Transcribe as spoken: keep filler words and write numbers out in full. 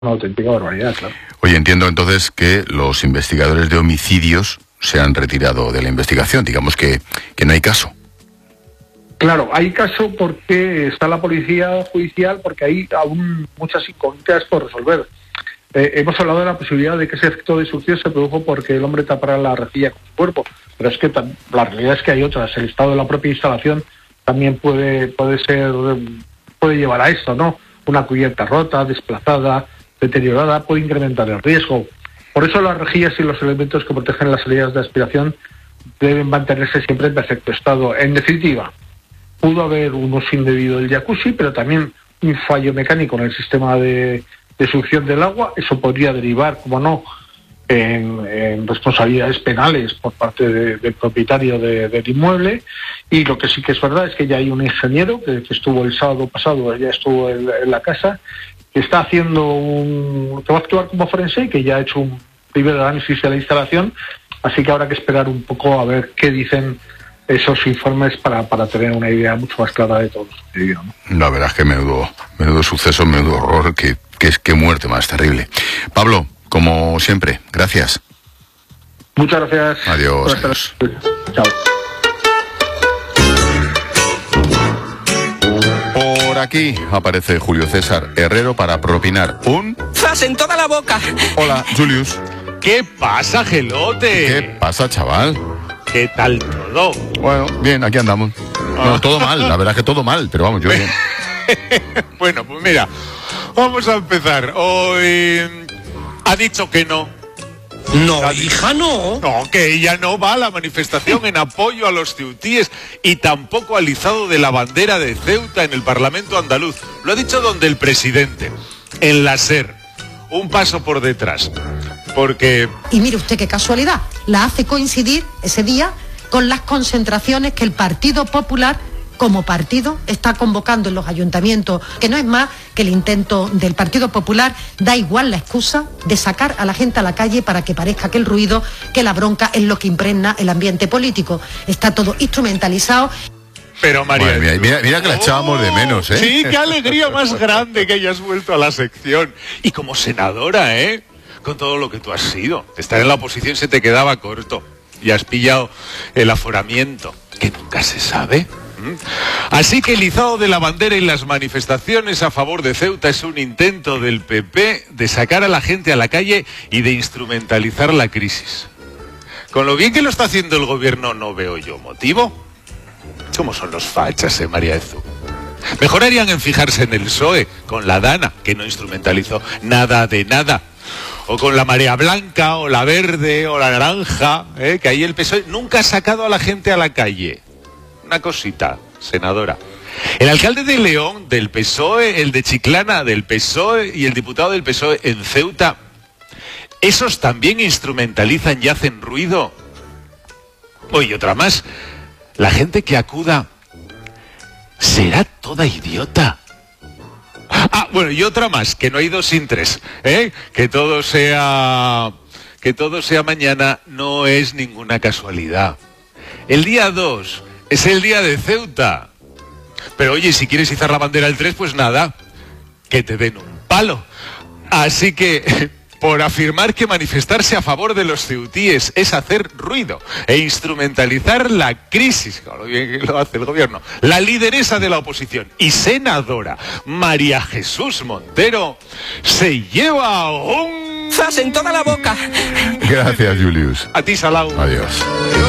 una auténtica barbaridad, claro. Oye, entiendo entonces que los investigadores de homicidios se han retirado de la investigación, digamos que, que no hay caso. Claro, hay caso porque está la policía judicial, porque hay aún muchas incógnitas por resolver. Eh, hemos hablado de la posibilidad de que ese efecto de succión se produjo porque el hombre tapara la rejilla con su cuerpo, pero es que tam- la realidad es que hay otras. El estado de la propia instalación también puede puede ser puede llevar a esto, ¿no? Una cubierta rota, desplazada, deteriorada, puede incrementar el riesgo. Por eso las rejillas y los elementos que protegen las salidas de aspiración deben mantenerse siempre en perfecto estado. En definitiva, pudo haber un uso indebido del jacuzzi, pero también un fallo mecánico en el sistema de, de succión del agua. Eso podría derivar, como no, en, en responsabilidades penales por parte de, del propietario de, del inmueble. Y lo que sí que es verdad es que ya hay un ingeniero que, que estuvo el sábado pasado, ya estuvo en, en la casa, que está haciendo un, que va a actuar como forense y que ya ha hecho un primer análisis de la instalación. Así que habrá que esperar un poco a ver qué dicen esos informes para, para tener una idea mucho más clara de todo lo sucedido, ¿no? La verdad es que menudo, menudo suceso, menudo horror, que, que es que muerte más terrible. Pablo, como siempre, gracias. Muchas gracias. Adiós. Adiós. Chao. Por aquí aparece Julio César Herrero para propinar un... ¡Zas en toda la boca! Hola, Julius. ¿Qué pasa, gelote? ¿Qué pasa, chaval? ¿Qué tal todo? Bueno, bien, aquí andamos. No, todo mal, la verdad que todo mal, pero vamos, yo bien. Bueno, pues mira, vamos a empezar. Hoy ha dicho que no. No, hija, no. No, que ella no va a la manifestación en apoyo a los ceutíes y tampoco al izado de la bandera de Ceuta en el Parlamento andaluz. Lo ha dicho donde el presidente, en la SER. Un paso por detrás. Porque... Y mire usted qué casualidad, la hace coincidir ese día con las concentraciones que el Partido Popular, como partido, está convocando en los ayuntamientos, que no es más que el intento del Partido Popular, da igual la excusa de sacar a la gente a la calle para que parezca que el ruido, que la bronca es lo que impregna el ambiente político. Está todo instrumentalizado. Pero María... Mira, mira, mira que la echábamos de menos, ¿eh? Sí, qué alegría más grande que hayas vuelto a la sección. Y como senadora, ¿eh? Con todo lo que tú has sido. Estar en la oposición se te quedaba corto. Y has pillado el aforamiento, que nunca se sabe. ¿Mm? Así que el izado de la bandera y las manifestaciones a favor de Ceuta es un intento del P P de sacar a la gente a la calle y de instrumentalizar la crisis. Con lo bien que lo está haciendo el gobierno, no veo yo motivo. ¿Cómo son los fachas, eh, María Ezú? Mejor harían en fijarse en el P S O E, con la Dana, que no instrumentalizó nada de nada. O con la marea blanca, o la verde, o la naranja, ¿eh? Que ahí el P S O E nunca ha sacado a la gente a la calle. Una cosita, senadora. El alcalde de León, del P S O E, el de Chiclana, del P S O E, y el diputado del P S O E en Ceuta, ¿esos también instrumentalizan y hacen ruido? Oye, otra más. La gente que acuda, ¿será toda idiota? Ah, bueno, y otra más, que no hay dos sin tres, ¿eh? Que todo sea, que todo sea mañana no es ninguna casualidad. El día dos es el día de Ceuta. Pero oye, si quieres izar la bandera el tres, pues nada, que te den un palo. Así que... por afirmar que manifestarse a favor de los ceutíes es hacer ruido e instrumentalizar la crisis, como bien que lo hace el gobierno, la lideresa de la oposición y senadora María Jesús Montero se lleva un... ¡Zas en toda la boca! Gracias, Julius. A ti, Salau. Adiós.